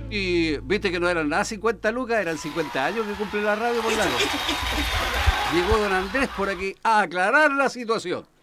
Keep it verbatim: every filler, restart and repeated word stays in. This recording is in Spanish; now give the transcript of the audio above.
Y viste que no eran nada cincuenta lucas, eran cincuenta años que cumple la radio por Lago. Llegó don Andrés por aquí a aclarar la situación.